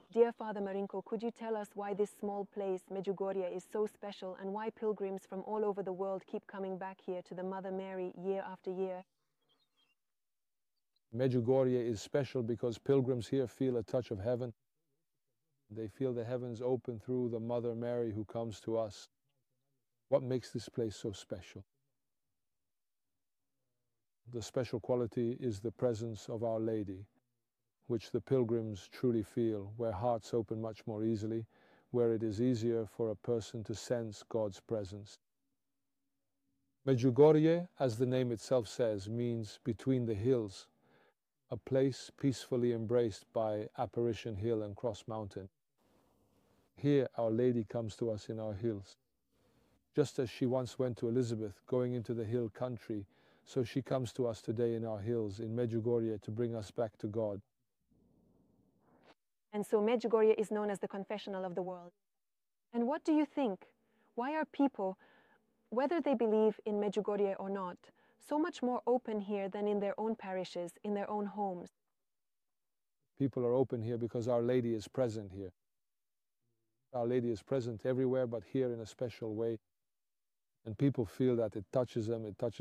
Dear Father Marinko, could you tell us why this small place, Medjugorje, is so special and why pilgrims from all over the world keep coming back here to the Mother Mary year after year? Medjugorje is special because pilgrims here feel a touch of heaven. They feel the heavens open through the Mother Mary who comes to us. What makes this place so special? The special quality is the presence of Our Lady, which the pilgrims truly feel, where hearts open much more easily, where it is easier for a person to sense God's presence. Medjugorje, as the name itself says, means between the hills, a place peacefully embraced by Apparition Hill and Cross Mountain. Here Our Lady comes to us in our hills. Just as she once went to Elizabeth, going into the hill country, so she comes to us today in our hills, in Medjugorje, to bring us back to God. And so Medjugorje is known as the confessional of the world. And what do you think? Why are people, whether they believe in Medjugorje or not, so much more open here than in their own parishes, in their own homes? People are open here because Our Lady is present here. Our Lady is present everywhere, but here in a special way. And people feel that it touches them, it touches